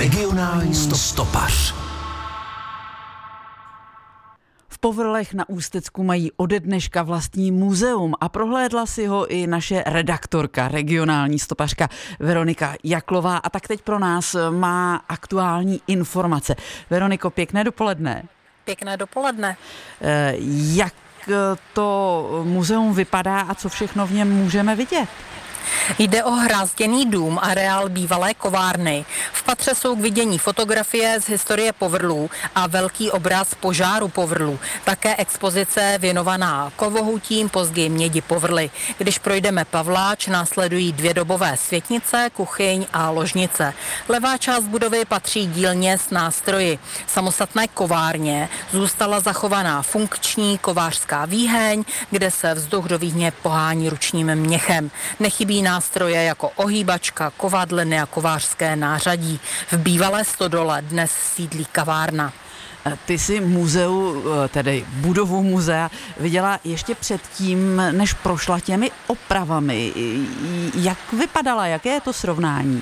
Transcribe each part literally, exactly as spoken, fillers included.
Regionální stopař. V Povrlech na Ústecku mají ode dneška vlastní muzeum a prohlédla si ho i naše redaktorka, regionální stopařka Veronika Jaklová. A tak teď pro nás má aktuální informace. Veroniko, pěkné dopoledne. Pěkné dopoledne. Jak to muzeum vypadá a co všechno v něm můžeme vidět? Jde o hrázděný dům, areál bývalé kovárny. V patře jsou k vidění fotografie z historie Povrlů a velký obraz požáru Povrlů. Také expozice věnovaná kovohutím, později mědi Povrly. Když projdeme Pavláč, následují dvě dobové světnice, kuchyň a ložnice. Levá část budovy patří dílně s nástroji. Samostatné kovárně zůstala zachovaná funkční kovářská výheň, kde se vzduch do výhně pohání ručním měchem. Nechybí nástroje jako ohýbačka, kovadliny a kovářské nářadí. V bývalé stodole dnes sídlí kavárna. Ty jsi muzeu, tedy budovu muzea, viděla ještě předtím, než prošla těmi opravami. Jak vypadala, jaké je to srovnání?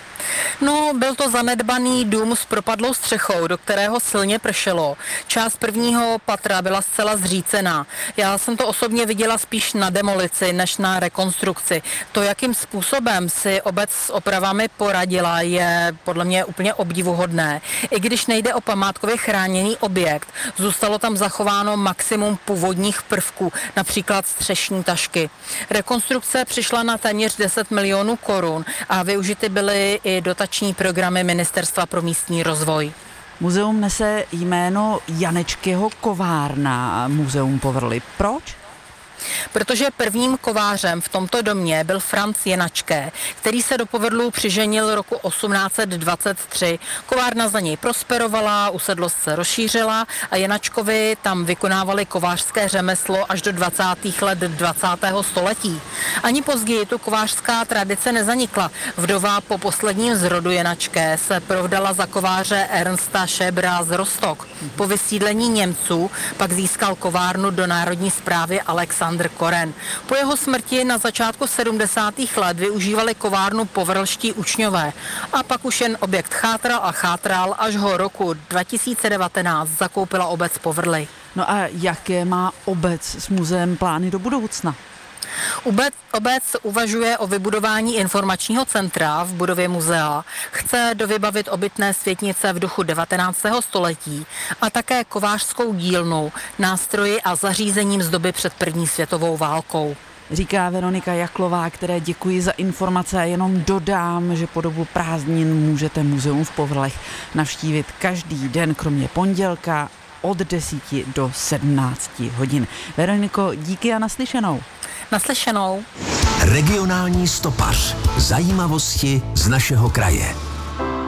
No, byl to zanedbaný dům s propadlou střechou, do kterého silně pršelo. Část prvního patra byla zcela zřícená. Já jsem to osobně viděla spíš na demolici, než na rekonstrukci. To, jakým způsobem si obec s opravami poradila, je podle mě úplně obdivuhodné. I když nejde o památkově chráněný objekt, zůstalo tam zachováno maximum původních prvků, například střešní tašky. Rekonstrukce přišla na téměř deset milionů korun a využity byly i dotační programy Ministerstva pro místní rozvoj. Muzeum nese jméno Janečkyho kovárna, muzeum Povrly. Proč? Protože prvním kovářem v tomto domě byl Franc Jenačké, který se do Povrlů přiženil roku osmnáct set dvacet tři. Kovárna za něj prosperovala, usedlost se rozšířila a Jenačkovi tam vykonávali kovářské řemeslo až do dvacátých let dvacátého století. Ani později tu kovářská tradice nezanikla. Vdova po posledním zrodu Jenačké se provdala za kováře Ernsta Schebra z Rostock. Po vysídlení Němců pak získal kovárnu do národní správy Alexandr Koren. Po jeho smrti na začátku sedmdesátých let využívali kovárnu povrlští učňové a pak už jen objekt chátral a chátral, až ho roku dva tisíce devatenáct zakoupila obec Povrly. No a jaké má obec s muzeem plány do budoucna? Obec, obec uvažuje o vybudování informačního centra v budově muzea, chce dovybavit obytné světnice v duchu devatenáctého století a také kovářskou dílnu, nástroji a zařízením z doby před první světovou válkou. Říká Veronika Jaklová, které děkuji za informace a jenom dodám, že po dobu prázdnin můžete muzeum v Povrlech navštívit každý den, kromě pondělka od deseti do sedmnácti hodin. Veroniko, díky a naslyšenou. Naslyšenou. Regionální stopař. Zajímavosti z našeho kraje.